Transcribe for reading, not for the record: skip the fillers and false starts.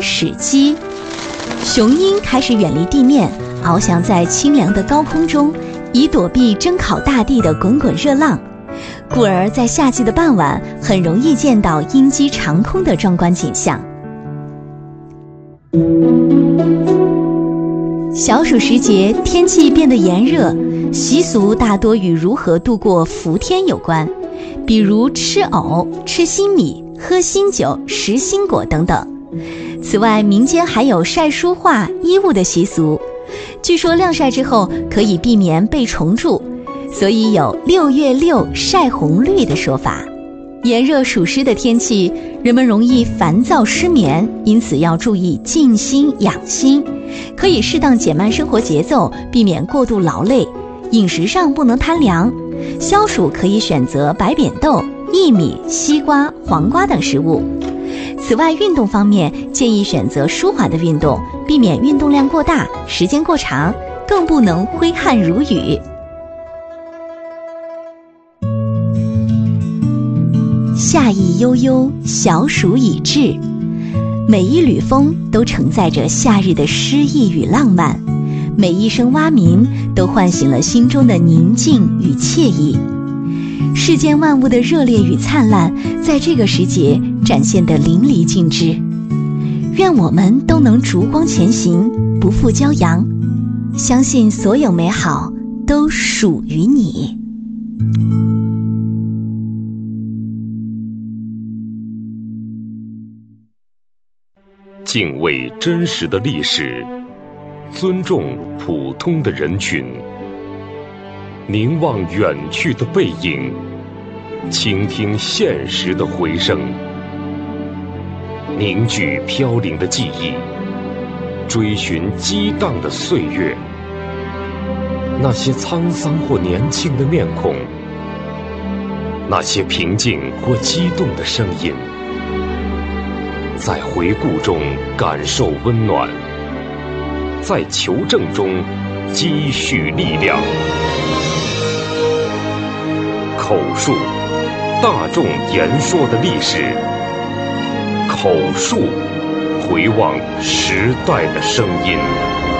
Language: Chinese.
始鸡。雄鹰开始远离地面，翱翔在清凉的高空中，以躲避蒸烤大地的滚滚热浪，故而在夏季的傍晚很容易见到鹰击长空的壮观景象。小暑时节，天气变得炎热，习俗大多与如何度过伏天有关，比如吃藕、吃新米、喝新酒、食新果等等。此外，民间还有晒书画、衣物的习俗，据说晾晒之后可以避免被虫蛀，所以有6月6晒红绿的说法。炎热暑湿的天气，人们容易烦躁失眠，因此要注意静心养心，可以适当减慢生活节奏，避免过度劳累。饮食上不能贪凉，消暑可以选择白扁豆、薏米、西瓜、黄瓜等食物。此外，运动方面建议选择舒缓的运动，避免运动量过大、时间过长，更不能挥汗如雨。夏意悠悠，小暑已至，每一缕风都承载着夏日的诗意与浪漫，每一声蛙鸣都唤醒了心中的宁静与惬意。世间万物的热烈与灿烂，在这个时节展现得淋漓尽致。愿我们都能烛光前行，不负骄阳，相信所有美好都属于你。 敬畏真实的历史，尊重普通的人群，凝望远去的背影，倾听现实的回声，凝聚飘零的记忆，追寻激荡的岁月。那些沧桑或年轻的面孔，那些平静或激动的声音，在回顾中感受温暖，在求证中积蓄力量。口述，大众言说的历史；口述，回望时代的声音。